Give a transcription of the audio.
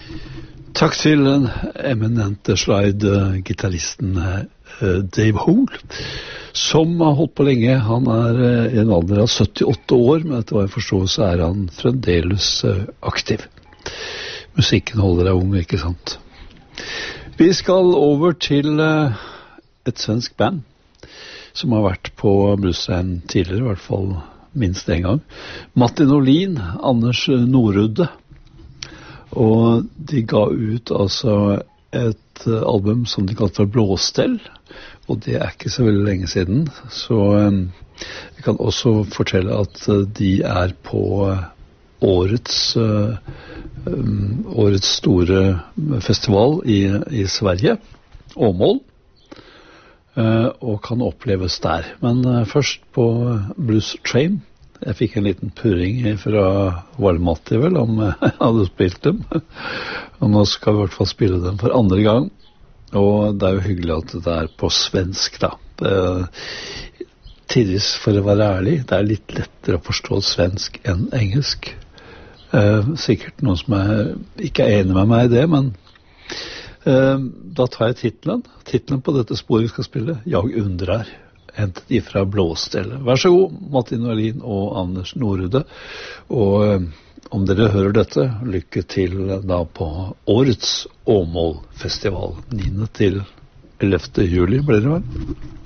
Takk til den eminente slide-gitarristen Dave Houle, som har holdt på lenge. Han i en alder av 78 år, men etter hva jeg forstår så han fremdeles aktiv. Musikken holder deg ung, ikke sant? Vi skal over til et svensk band som har vært på Bluesheim tidligere, i hvert fall minst en gang. Martin Olin, Anders Norrudde. Og de ga ut altså et album som de kalte for Blåstell, og det ikke så veldig lenge siden. Så vi kan også fortelle at de på årets store festival i Sverige, Åmål, og kan oppleves der. Men først på Blues Train. Jeg fikk en liten purring fra Valmatti vel, om jeg hadde spilt dem. Og nå skal vi i hvert fall spille dem for andre gang. Og det jo hyggelig at det på svensk, da. Tidvis, for å være ærlig, det litt lettere å forstå svensk enn engelsk. Sikkert noen som ikke enig med meg i det, men da tar jeg titlen. Titlen på dette sporet vi skal spille, Jeg undrar. Hentet ifra Blåstell. Vær så god, Martin Olin og Anders Norrudde. Og om dere hører dette, lykke til da på årets Åmål-festival. 9. til 11. juli blir det vel?